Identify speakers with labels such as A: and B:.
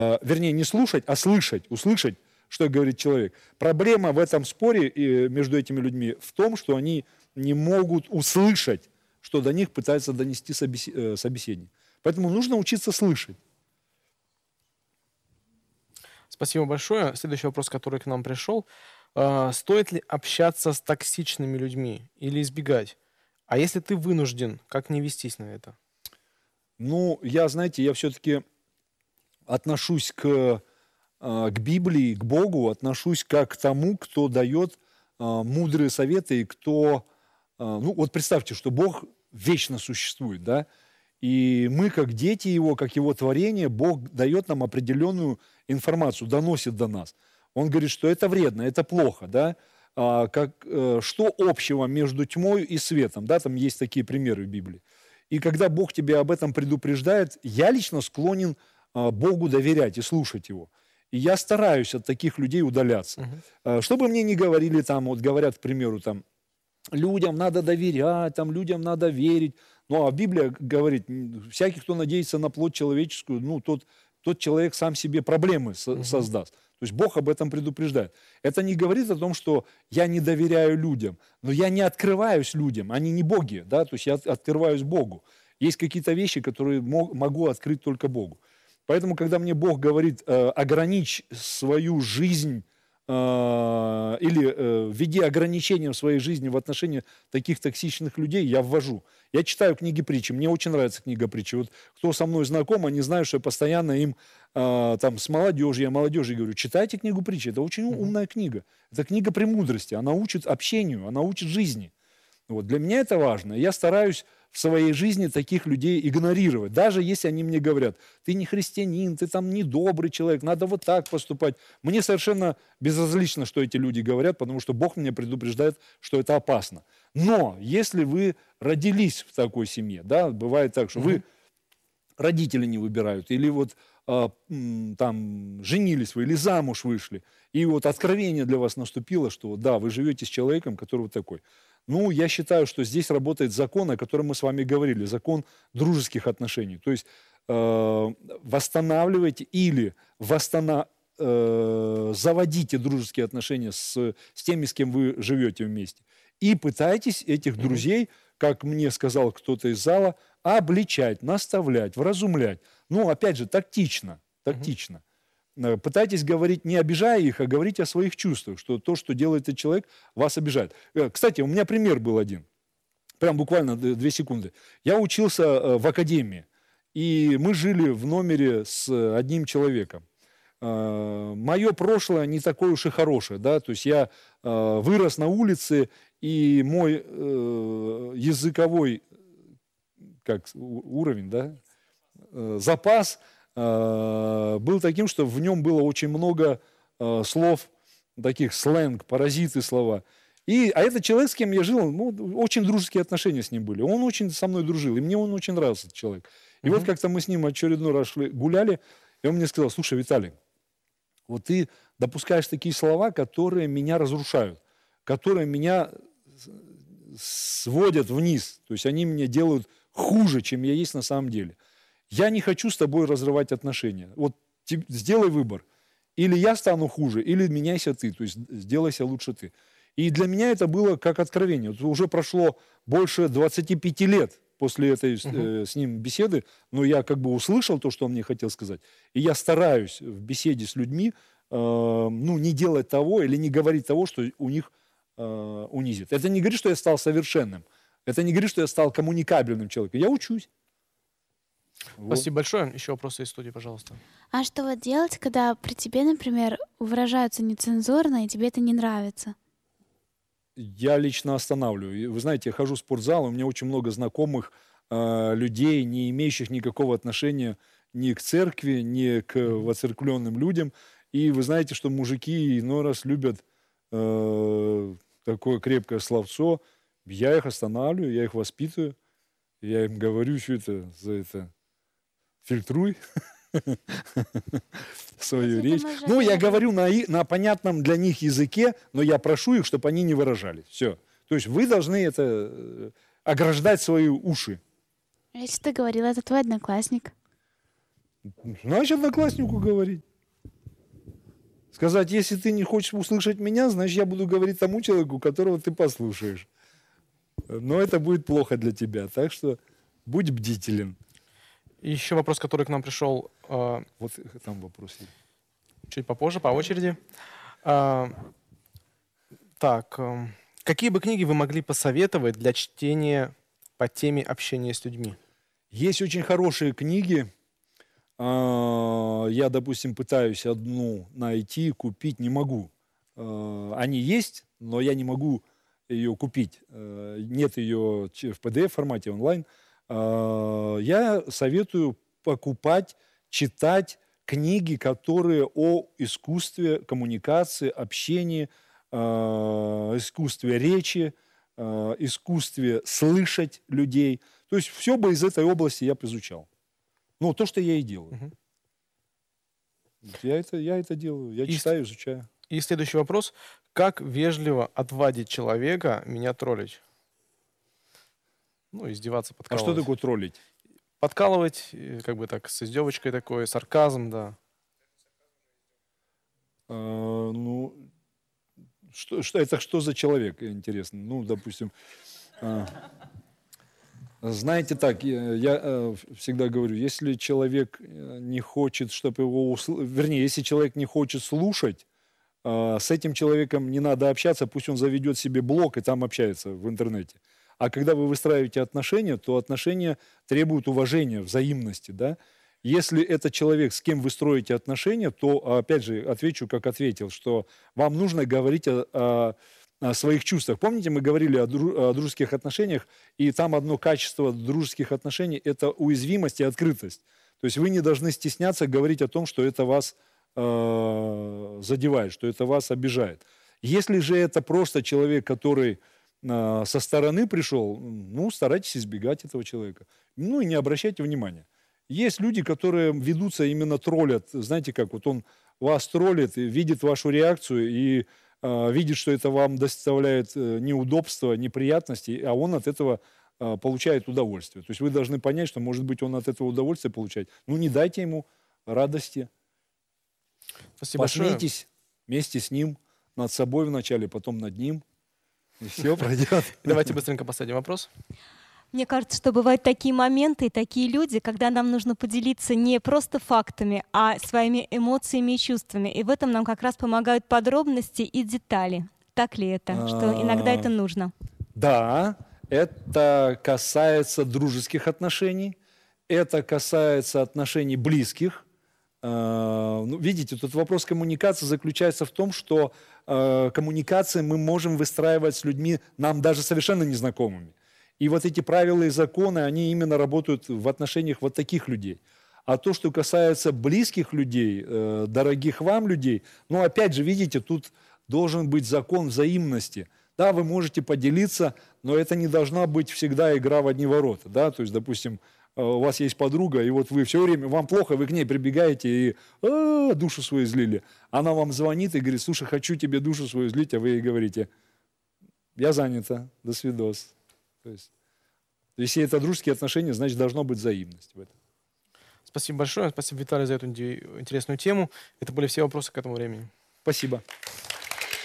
A: Вернее, не слушать, а слышать, услышать, что говорит человек. Проблема в этом споре между этими людьми в том, что они не могут услышать, что до них пытается донести собеседник. Поэтому нужно учиться слышать.
B: Спасибо большое. Следующий вопрос, который к нам пришел. Стоит ли общаться с токсичными людьми или избегать? А если ты вынужден, как не вестись на это?
A: Ну, я все-таки отношусь к Библии, к Богу, отношусь как к тому, кто дает мудрые советы, и кто... Ну, вот представьте, что Бог вечно существует, да? И мы, как дети Его, как Его творение, Бог дает нам определенную информацию, доносит до нас. Он говорит, что это вредно, это плохо, да? Что общего между тьмой и светом, да? Там есть такие примеры в Библии. И когда Бог тебя об этом предупреждает, я лично склонен Богу доверять и слушать Его. И я стараюсь от таких людей удаляться. Что бы мне ни говорили, там, вот говорят, к примеру, там, людям надо доверять, там, людям надо верить. Ну, а Библия говорит, всякий, кто надеется на плоть человеческую, ну, тот человек сам себе проблемы создаст. То есть Бог об этом предупреждает. Это не говорит о том, что я не доверяю людям, но я не открываюсь людям, они не боги, да, то есть я открываюсь Богу. Есть какие-то вещи, которые могу открыть только Богу. Поэтому, когда мне Бог говорит, ограничь свою жизнь или введи ограничения в своей жизни в отношении таких токсичных людей, я ввожу. Я читаю книги притчи, мне очень нравится книга притчи. Вот кто со мной знаком, они знают, что я постоянно им там с молодежью, я молодежи говорю, читайте книгу притчи, это очень умная книга. Это книга премудрости, она учит общению, она учит жизни. Вот. Для меня это важно. Я стараюсь в своей жизни таких людей игнорировать. Даже если они мне говорят, ты не христианин, ты там не добрый человек, надо вот так поступать. Мне совершенно безразлично, что эти люди говорят, потому что Бог меня предупреждает, что это опасно. Но если вы родились в такой семье, да, бывает так, что вы родители не выбирают, или вот там женились вы, или замуж вышли, и вот откровение для вас наступило, что да, вы живете с человеком, который вот такой. Ну, я считаю, что здесь работает закон, о котором мы с вами говорили, закон дружеских отношений. То есть восстанавливайте или заводите дружеские отношения с теми, с кем вы живете вместе. И пытайтесь этих друзей, как мне сказал кто-то из зала, обличать, наставлять, вразумлять. Ну, опять же, тактично. Пытайтесь говорить, не обижая их, а говорить о своих чувствах, что то, что делает этот человек, вас обижает. Кстати, у меня пример был один. Прям буквально 2 секунды. Я учился в академии, и мы жили в номере с одним человеком. Мое прошлое не такое уж и хорошее, да, то есть я вырос на улице, и мой языковой уровень, да, запас был таким, что в нем было очень много слов, таких сленг, паразиты слова. А этот человек, с кем я жил, ну, очень дружеские отношения с ним были. Он очень со мной дружил, и мне он очень нравился, этот человек. И вот как-то мы с ним очередной раз гуляли, и он мне сказал, слушай, Виталий, вот ты допускаешь такие слова, которые меня разрушают, которые меня сводят вниз, то есть они меня делают хуже, чем я есть на самом деле. Я не хочу с тобой разрывать отношения. Вот сделай выбор. Или я стану хуже, или меняйся ты, то есть сделайся лучше ты. И для меня это было как откровение. Вот уже прошло больше 25 лет после этой с ним беседы, но я как бы услышал то, что он мне хотел сказать. И я стараюсь в беседе с людьми не делать того или не говорить того, что у них унизит. Это не говорит, что я стал совершенным. Это не говорит, что я стал коммуникабельным человеком. Я учусь.
B: Спасибо большое. Еще вопросы из студии, пожалуйста.
C: А что вот делать, когда при тебе, например, выражаются нецензурно, и тебе это не нравится?
A: Я лично останавливаю. Вы знаете, я хожу в спортзал, у меня очень много знакомых людей, не имеющих никакого отношения ни к церкви, ни к воцерквленным людям. И вы знаете, что мужики иной раз любят такое крепкое словцо. Я их останавливаю, я их воспитываю. Я им говорю, что это за это... Фильтруй свою речь. Ну, я говорю на понятном для них языке, но я прошу их, чтобы они не выражались. Все. То есть вы должны это ограждать свои уши.
C: Если ты говорил, это твой одноклассник.
A: Значит, однокласснику говорить. Сказать, если ты не хочешь услышать меня, значит, я буду говорить тому человеку, которого ты послушаешь. Но это будет плохо для тебя. Так что будь бдителен.
B: И еще вопрос, который к нам пришел
A: Вот там вопрос есть.
B: чуть попозже, по очереди. А, Так, какие бы книги вы могли посоветовать для чтения по теме общения с людьми?
A: Есть очень хорошие книги. Я, допустим, пытаюсь одну найти, купить, не могу. Они есть, но я не могу ее купить. Нет ее в PDF-формате онлайн. Я советую покупать, читать книги, которые о искусстве коммуникации, общении, искусстве речи, искусстве слышать людей. То есть все бы из этой области я бы изучал. Ну, то, что я и делаю.
B: Мгм.
A: Я это делаю. Я
B: И с-
A: читаю, изучаю.
B: И следующий вопрос. Как вежливо отвадить человека меня троллить? Ну, издеваться,
A: А что
B: подкалывать.
A: такое троллить?
B: Подкалывать, как бы так, с издевочкой такой, сарказм, да.
A: Ну, это что за человек, интересно? Ну, допустим, а, знаете так, я всегда говорю, если человек не хочет, чтобы его вернее, если человек не хочет слушать, с этим человеком не надо общаться, пусть он заведет себе блог и там общается в интернете. А когда вы выстраиваете отношения, то отношения требуют уважения, взаимности, да? Если это человек, с кем вы строите отношения, то, опять же, отвечу, как ответил, что вам нужно говорить о своих чувствах. Помните, мы говорили о дружеских отношениях, и там одно качество дружеских отношений – это уязвимость и открытость. То есть вы не должны стесняться говорить о том, что это вас задевает, что это вас обижает. Если же это просто человек, который со стороны пришел, ну, старайтесь избегать этого человека. Ну, и не обращайте внимания. Есть люди, которые ведутся, именно троллят. Знаете как, вот он вас троллит, и видит вашу реакцию и видит, что это вам доставляет неудобства, неприятности, а он от этого получает удовольствие. То есть вы должны понять, что, может быть, он от этого удовольствие получает. Ну, не дайте ему радости.
B: Спасибо большое.
A: Посмейтесь вместе с ним, над собой вначале, потом над ним. И все пройдет.
B: Давайте быстренько последний вопрос.
D: Мне кажется, что бывают такие моменты и такие люди, когда нам нужно поделиться не просто фактами, а своими эмоциями и чувствами. И в этом нам как раз помогают подробности и детали. Так ли это? Что иногда это нужно?
A: Да, это касается дружеских отношений, это касается отношений близких. Ну, видите, тут вопрос коммуникации заключается в том, что коммуникации мы можем выстраивать с людьми, нам даже совершенно незнакомыми. И вот эти правила и законы, они именно работают в отношениях вот таких людей. А то, что касается близких людей, дорогих вам людей, ну, опять же, видите, тут должен быть закон взаимности. Да, вы можете поделиться, но это не должна быть всегда игра в одни ворота. Да? То есть, допустим, у вас есть подруга, и вот вы все время, вам плохо, вы к ней прибегаете и душу свою излили. Она вам звонит и говорит, слушай, хочу тебе душу свою излить, а вы ей говорите, я занята, до свидос. То есть, если это дружеские отношения, значит, должна быть взаимность в этом.
B: Спасибо большое. Спасибо, Виталий, за эту интересную тему. Это были все вопросы к этому времени.
A: Спасибо.